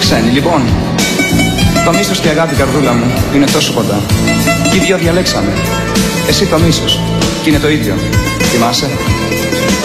Ξένη, λοιπόν. Το μίσος και η αγάπη, καρδούλα μου, είναι τόσο κοντά. Και οι δυο διαλέξαμε. Εσύ το μίσος. Και είναι το ίδιο. Θυμάσαι?